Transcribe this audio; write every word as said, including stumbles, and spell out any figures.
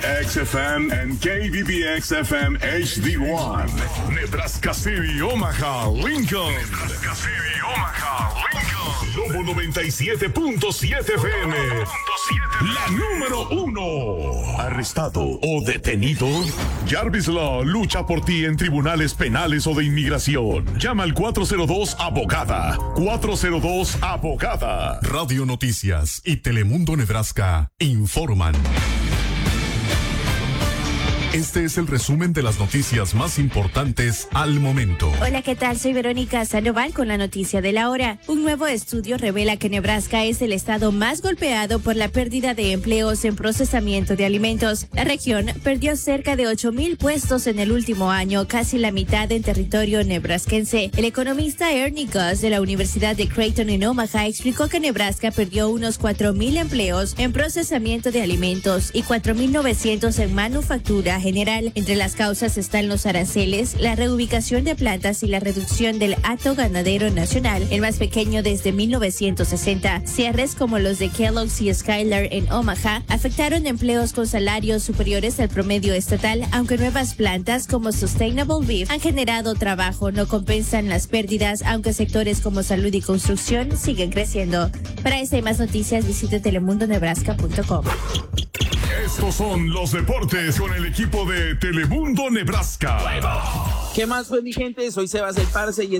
X F M and K B B X F M H D one. Nebraska City, Omaha, Lincoln. Nebraska City, Omaha, Lincoln. Lobo noventa y siete punto siete F M. La número uno. Arrestado o detenido. Jarvis Law lucha por ti en tribunales penales o de inmigración. Llama al cuatro cero dos abogada. cuatro cero dos abogada. Radio Noticias y Telemundo Nebraska informan. Este es el resumen de las noticias más importantes al momento. Hola, ¿qué tal? Soy Verónica Sandoval con la noticia de la hora. Un nuevo estudio revela que Nebraska es el estado más golpeado por la pérdida de empleos en procesamiento de alimentos. La región perdió cerca de ocho mil puestos en el último año, casi la mitad en territorio nebrasquense. El economista Ernie Goss de la Universidad de Creighton en Omaha explicó que Nebraska perdió unos cuatro mil empleos en procesamiento de alimentos y cuatro mil novecientos en manufactura general. Entre las causas están los aranceles, la reubicación de plantas y la reducción del hato ganadero nacional, el más pequeño desde mil novecientos sesenta. Cierres como los de Kellogg's y Skylar en Omaha afectaron empleos con salarios superiores al promedio estatal, aunque nuevas plantas como Sustainable Beef han generado trabajo, no compensan las pérdidas, aunque sectores como salud y construcción siguen creciendo. Para esta y más noticias, visite telemundo nebraska punto com. Estos son los deportes con el equipo de Telemundo Nebraska. ¿Qué más, pues, mi gente? Soy Sebas el Parce y